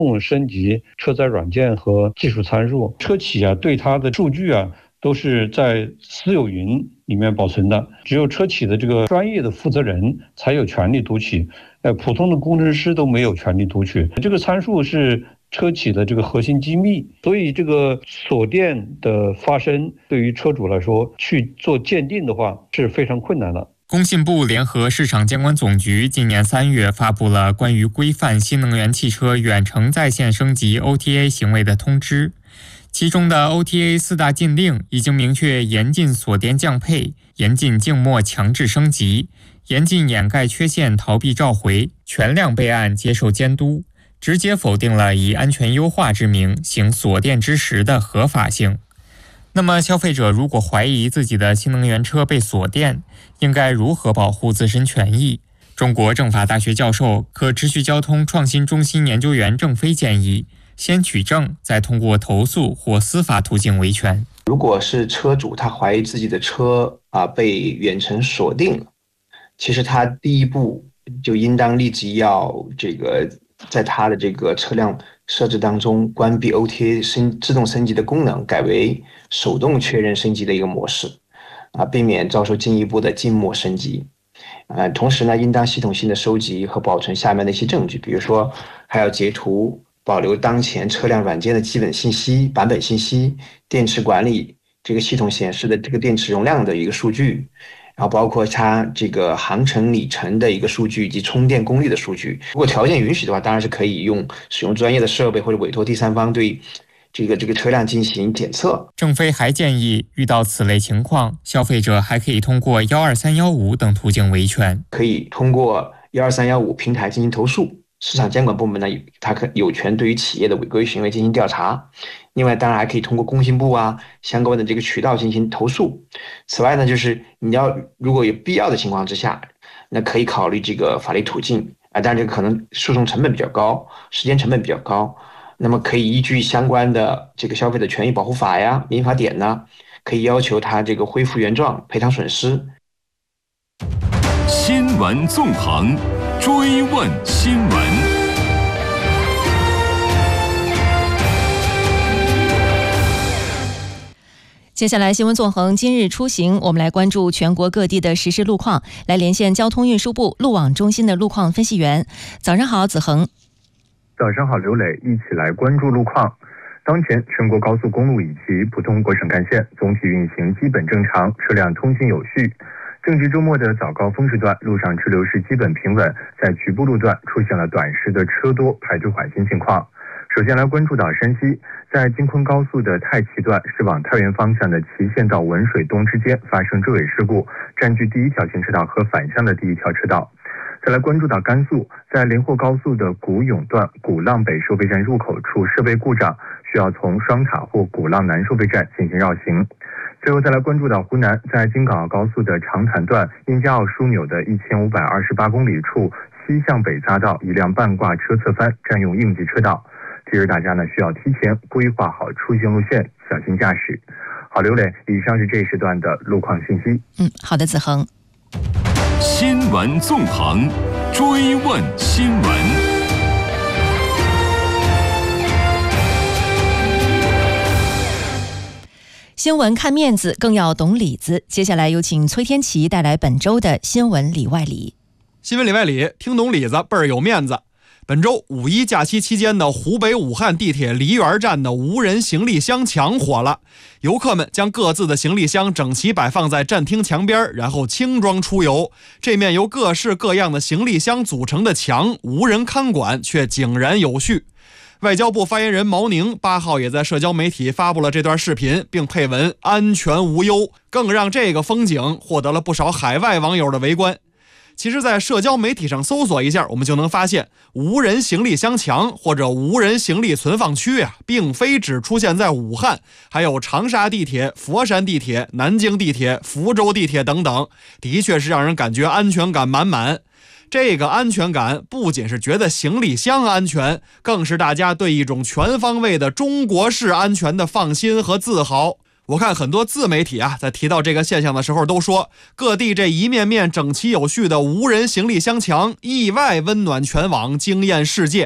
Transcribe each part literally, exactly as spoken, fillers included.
升级车载软件和技术参数。车企啊，对它的数据啊，都是在私有云里面保存的，只有车企的这个专业的负责人才有权利读取，呃，普通的工程师都没有权利读取。这个参数是车企的这个核心机密，所以这个锁电的发生对于车主来说去做鉴定的话是非常困难的。 工信部联合市场监管总局今年三月发布了关于规范新能源汽车远程在线升级 O T A 行为的通知，其中的 O T A 四大禁令已经明确严禁锁电降配、严禁静默强制升级、严禁掩盖缺陷逃避召回、全量备案接受监督，直接否定了以安全优化之名行锁电之实的合法性。那么消费者如果怀疑自己的新能源车被锁电，应该如何保护自身权益？中国政法大学教授、可持续交通创新中心研究员郑飞建议，先取证，再通过投诉或司法途径维权。 如果是车主他怀疑自己的车啊被远程锁定了，其实他第一步就应当立即要这个在他的这个车辆设置当中关闭 O T A 升自动升级的功能，改为手动确认升级的一个模式，啊，避免遭受进一步的静默升级。呃，同时呢，应当系统性的收集和保存下面的一些证据，比如说还要截图保留当前车辆软件的基本信息、版本信息、电池管理这个系统显示的这个电池容量的一个数据。然后包括它这个航程里程的一个数据以及充电功率的数据。如果条件允许的话，当然是可以用使用专业的设备或者委托第三方对这个这个车辆进行检测。 郑飞还建议，遇到此类情况，消费者还可以通过一二三一五等途径维权， 可以通过一二三一五平台进行投诉。市场监管部门呢，它可有权对于企业的违规行为进行调查。另外，当然还可以通过工信部啊相关的这个渠道进行投诉。此外呢，就是你要如果有必要的情况之下，那可以考虑这个法律途径啊，但这个可能诉讼成本比较高，时间成本比较高。那么可以依据相关的这个消费者权益保护法呀、民法典呢，可以要求他这个恢复原状、赔偿损失。 新闻纵横，追问新闻。 接下来新闻纵横今日出行，我们来关注全国各地的实时路况，来连线交通运输部路网中心的路况分析员。早上好，子恒。 早上好，刘磊，一起来关注路况。当前全国高速公路以及普通国省干线总体运行基本正常，车辆通行有序。正值周末的早高峰时段，路上车流是基本平稳，在局部路段出现了短时的车多排队缓行情况。首先来关注到山西，在京昆高速的太齐段是往太原方向的祁县到文水东之间发生追尾事故，占据第一条行车道和反向的第一条车道。再来关注到甘肃，在连霍高速的古永段古浪北收费站入口处设备故障，需要从双塔或古浪南收费站进行绕行。最后再来关注到湖南，在京港澳高速的长潭段因嘉澳枢纽的一千五百二十八公里处西向北匝道，一辆半挂车侧翻，占用应急车道。提示大家呢，需要提前规划好出行路线，小心驾驶。好，刘磊，以上是这一时段的路况信息。 嗯，好的，子恒。 新闻纵横，追问新闻。 新闻看面子，更要懂里子。接下来有请崔天琪带来本周的新闻里外里。 新闻里外里，听懂里子倍儿有面子。本周五一假期期间的湖北武汉地铁梨园站的无人行李箱墙火了，游客们将各自的行李箱整齐摆放在站厅墙边，然后轻装出游。这面由各式各样的行李箱组成的墙无人看管，却井然有序。外交部发言人毛宁八号也在社交媒体发布了这段视频，并配文安全无忧，更让这个风景获得了不少海外网友的围观。其实在社交媒体上搜索一下，我们就能发现无人行李箱墙或者无人行李存放区啊，并非只出现在武汉，还有长沙地铁、佛山地铁、南京地铁、福州地铁等等，的确是让人感觉安全感满满。这个安全感不仅是觉得行李箱安全，更是大家对一种全方位的中国式安全的放心和自豪。我看很多自媒体啊，在提到这个现象的时候都说，各地这一面面整齐有序的无人行李箱墙意外温暖全网，惊艳世界。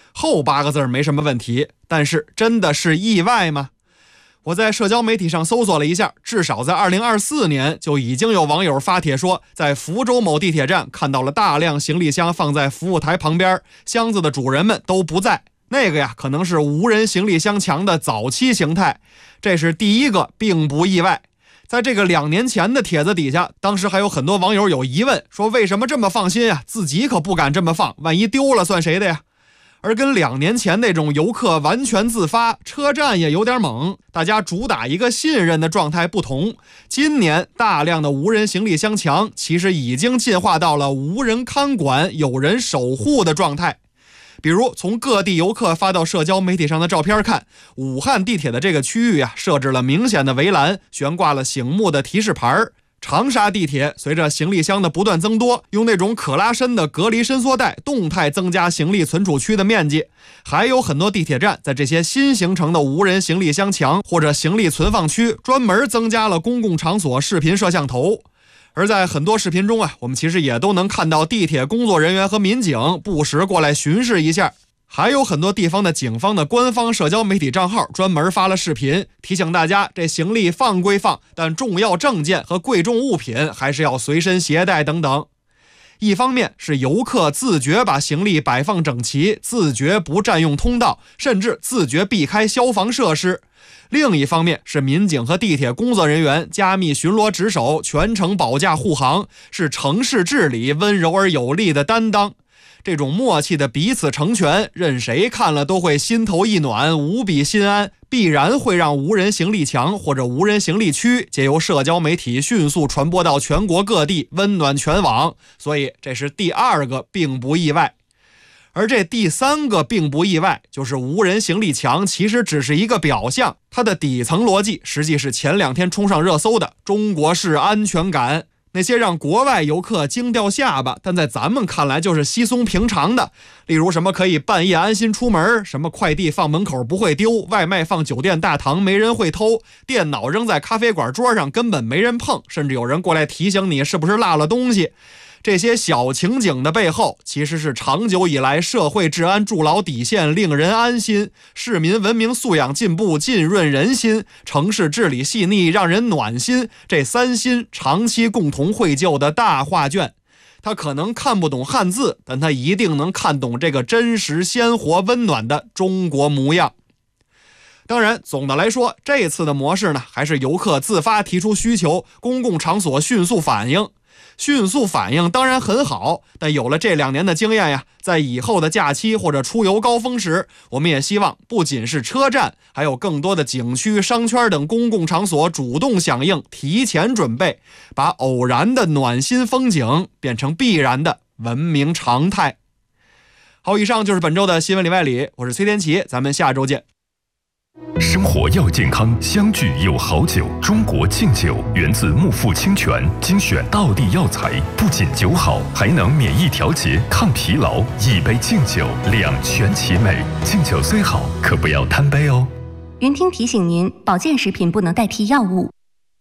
后八个字没什么问题，但是真的是意外吗？我在社交媒体上搜索了一下，至少在二零二四年就已经有网友发帖说，在福州某地铁站看到了大量行李箱放在服务台旁边，箱子的主人们都不在。那个呀，可能是无人行李箱墙的早期形态，这是第一个，并不意外。在这个两年前的帖子底下，当时还有很多网友有疑问，说为什么这么放心啊？自己可不敢这么放，万一丢了算谁的呀？而跟两年前那种游客完全自发，车站也有点猛，大家主打一个信任的状态不同，今年大量的无人行李箱墙其实已经进化到了无人看管、有人守护的状态。比如从各地游客发到社交媒体上的照片看，武汉地铁的这个区域啊，设置了明显的围栏，悬挂了醒目的提示牌。长沙地铁随着行李箱的不断增多，用那种可拉伸的隔离伸缩带动态增加行李存储区的面积。还有很多地铁站在这些新形成的无人行李箱墙或者行李存放区专门增加了公共场所视频摄像头。而在很多视频中啊，我们其实也都能看到地铁工作人员和民警不时过来巡视一下。还有很多地方的警方的官方社交媒体账号专门发了视频，提醒大家这行李放归放，但重要证件和贵重物品还是要随身携带等等。一方面是游客自觉把行李摆放整齐，自觉不占用通道，甚至自觉避开消防设施；另一方面是民警和地铁工作人员加密巡逻值守，全程保驾护航，是城市治理温柔而有力的担当。这种默契的彼此成全，任谁看了都会心头一暖，无比心安，必然会让无人行李墙或者无人行李区借由社交媒体迅速传播到全国各地，温暖全网。所以这是第二个并不意外。而这第三个并不意外，就是无人行李墙其实只是一个表象，它的底层逻辑实际是前两天冲上热搜的中国式安全感。那些让国外游客惊掉下巴，但在咱们看来就是稀松平常的，例如什么可以半夜安心出门，什么快递放门口不会丢，外卖放酒店大堂没人会偷，电脑扔在咖啡馆桌上根本没人碰，甚至有人过来提醒你是不是落了东西。这些小情景的背后，其实是长久以来社会治安筑牢底线，令人安心，市民文明素养进步，浸润人心，城市治理细腻，让人暖心，这三心长期共同绘就的大画卷。他可能看不懂汉字，但他一定能看懂这个真实鲜活温暖的中国模样。当然总的来说，这次的模式呢，还是游客自发提出需求，公共场所迅速反应。迅速反应当然很好，但有了这两年的经验呀，在以后的假期或者出游高峰时，我们也希望不仅是车站，还有更多的景区、商圈等公共场所主动响应，提前准备，把偶然的暖心风景变成必然的文明常态。好，以上就是本周的新闻里外里，我是崔天琪，咱们下周见。 生活要健康，相聚有好酒。中国敬酒源自木富清泉，精选道地药材，不仅酒好，还能免疫调节、抗疲劳。一杯敬酒，两全其美。敬酒虽好，可不要贪杯哦。 云听提醒您，保健食品不能代替药物。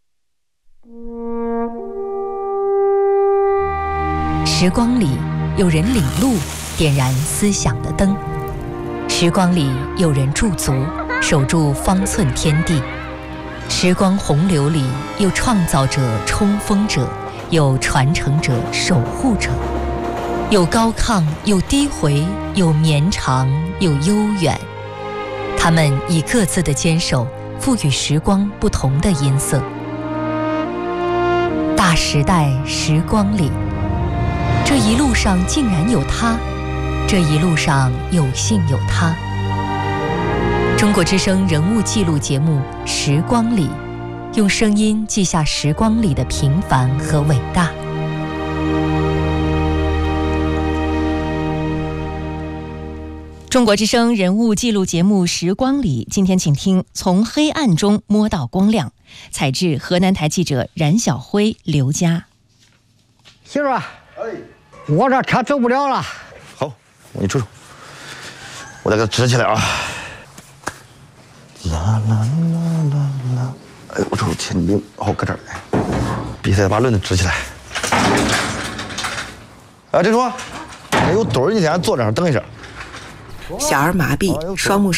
时光里，有人领路，点燃思想的灯；时光里，有人驻足，守住方寸天地。时光洪流里，有创造者、冲锋者，有传承者、守护者，有高亢，有低回，有绵长，有悠远。他们以各自的坚守，赋予时光不同的音色。大时代，时光里，这一路上竟然有他，这一路上有幸有他。中国之声人物记录节目《时光里》，用声音记下时光里的平凡和伟大。 中国之声人物记录节目《时光里》，今天请听《从黑暗中摸到光亮》，采自河南台记者冉晓辉、刘佳。 媳妇儿，我这车走不了了。 好，我给你瞅瞅，我再给它支起来啊。啦啦啦啦啦！哎，我瞅瞅前面，好搁这儿，比赛把轮子支起来。啊，郑叔，有墩儿，你先坐这儿等一下。 小儿麻痹、双目